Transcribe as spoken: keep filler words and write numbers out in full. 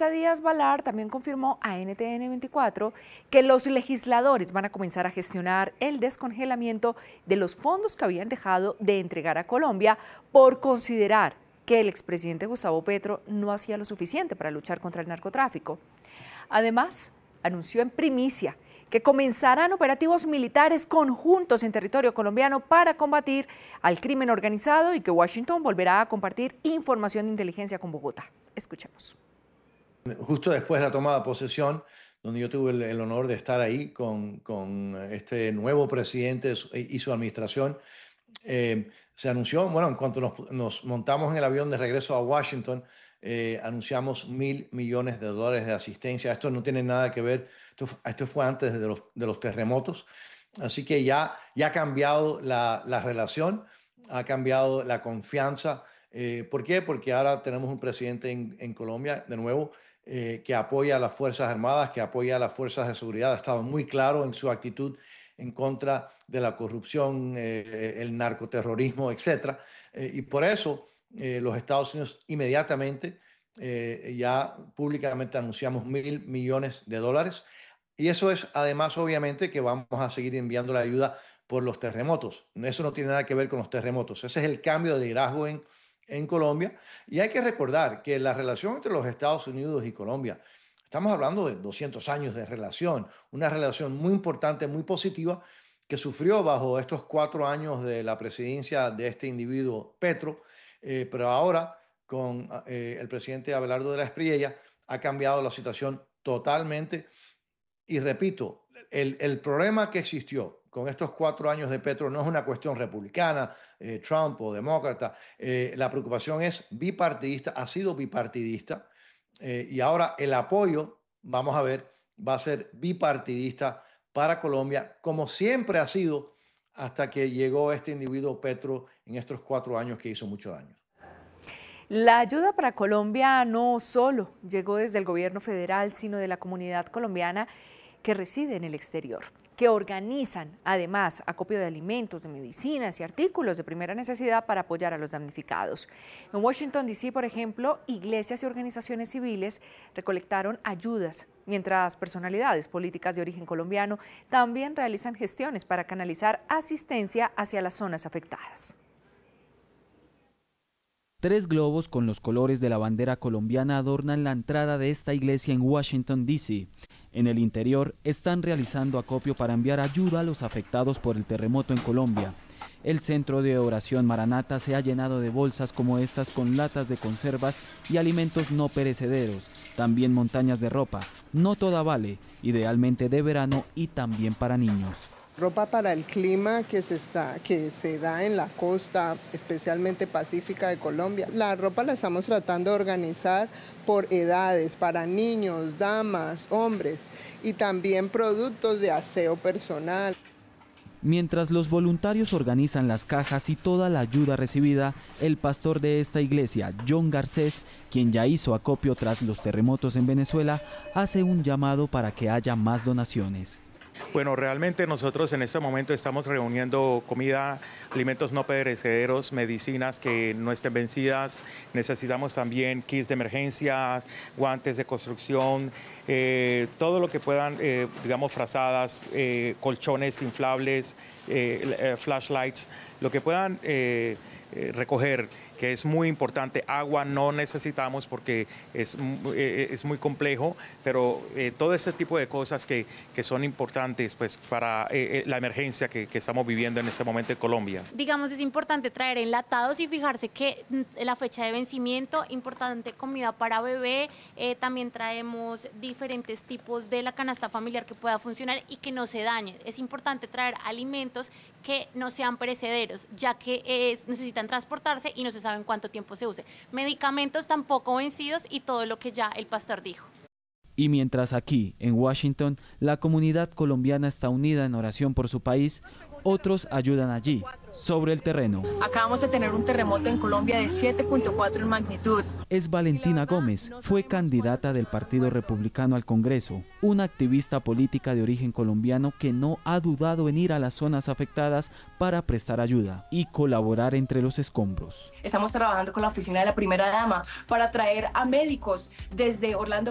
congresista Díaz Balar también confirmó a N T N veinticuatro que los legisladores van a comenzar a gestionar el descongelamiento de los fondos que habían dejado de entregar a Colombia por considerar que el expresidente Gustavo Petro no hacía lo suficiente para luchar contra el narcotráfico. Además, anunció en primicia que comenzarán operativos militares conjuntos en territorio colombiano para combatir al crimen organizado y que Washington volverá a compartir información de inteligencia con Bogotá. Escuchemos. Justo después de la toma de posesión, donde yo tuve el, el honor de estar ahí con, con este nuevo presidente y su administración, eh, se anunció, bueno, en cuanto nos, nos montamos en el avión de regreso a Washington, eh, anunciamos mil millones de dólares de asistencia. Esto no tiene nada que ver, esto, esto fue antes de los, de los terremotos, así que ya, ya ha cambiado la, la relación, ha cambiado la confianza. Eh, ¿Por qué? Porque ahora tenemos un presidente en, en Colombia, de nuevo, eh, que apoya a las Fuerzas Armadas, que apoya a las Fuerzas de Seguridad. Ha estado muy claro en su actitud en contra de la corrupción, eh, el narcoterrorismo, etcétera. Eh, y por eso eh, los Estados Unidos inmediatamente, eh, ya públicamente anunciamos mil millones de dólares. Y eso es además, obviamente, que vamos a seguir enviando la ayuda por los terremotos. Eso no tiene nada que ver con los terremotos. Ese es el cambio de liderazgo en, en Colombia. Y hay que recordar que la relación entre los Estados Unidos y Colombia, estamos hablando de doscientos años de relación, una relación muy importante, muy positiva, que sufrió bajo estos cuatro años de la presidencia de este individuo Petro, eh, pero ahora con eh, el presidente Abelardo de la Espriella ha cambiado la situación totalmente. Y repito, el, el problema que existió con estos cuatro años de Petro no es una cuestión republicana, eh, Trump o demócrata. Eh, la preocupación es bipartidista, ha sido bipartidista, eh, y ahora el apoyo, vamos a ver, va a ser bipartidista para Colombia, como siempre ha sido hasta que llegó este individuo Petro en estos cuatro años que hizo mucho daño. La ayuda para Colombia no solo llegó desde el gobierno federal, sino de la comunidad colombiana que reside en el exterior, que organizan además acopio de alimentos, de medicinas y artículos de primera necesidad para apoyar a los damnificados. En Washington, D C, por ejemplo, iglesias y organizaciones civiles recolectaron ayudas, mientras personalidades políticas de origen colombiano también realizan gestiones para canalizar asistencia hacia las zonas afectadas. Tres globos con los colores de la bandera colombiana adornan la entrada de esta iglesia en Washington, D C En el interior están realizando acopio para enviar ayuda a los afectados por el terremoto en Colombia. El centro de oración Maranata se ha llenado de bolsas como estas con latas de conservas y alimentos no perecederos, también montañas de ropa, no toda vale, idealmente de verano y también para niños. Ropa para el clima que se, está, que se da en la costa, especialmente pacífica de Colombia. La ropa la estamos tratando de organizar por edades, para niños, damas, hombres, y también productos de aseo personal. Mientras los voluntarios organizan las cajas y toda la ayuda recibida, el pastor de esta iglesia, John Garcés, quien ya hizo acopio tras los terremotos en Venezuela, hace un llamado para que haya más donaciones. Bueno, realmente nosotros en este momento estamos reuniendo comida, alimentos no perecederos, medicinas que no estén vencidas. Necesitamos también kits de emergencia, guantes de construcción, eh, todo lo que puedan, eh, digamos, frazadas, eh, colchones inflables, eh, eh, flashlights, lo que puedan eh, eh, recoger, que es muy importante. Agua no necesitamos porque es, eh, es muy complejo, pero eh, todo ese tipo de cosas que, que son importantes pues, para eh, la emergencia que, que estamos viviendo en este momento en Colombia. Digamos, es importante traer enlatados y fijarse que la fecha de vencimiento, importante comida para bebé, eh, también traemos diferentes tipos de la canasta familiar que pueda funcionar y que no se dañe. Es importante traer alimentos que no sean perecederos, ya que eh, necesitan transportarse y no se sabe en cuánto tiempo se use. Medicamentos tampoco vencidos y todo lo que ya el pastor dijo. Y mientras aquí, en Washington, la comunidad colombiana está unida en oración por su país, otros ayudan allí, sobre el terreno. Acabamos de tener un terremoto en Colombia de siete punto cuatro en magnitud. Es Valentina Gómez, fue candidata del Partido Republicano al Congreso, una activista política de origen colombiano que no ha dudado en ir a las zonas afectadas para prestar ayuda y colaborar entre los escombros. Estamos trabajando con la oficina de la primera dama para traer a médicos desde Orlando,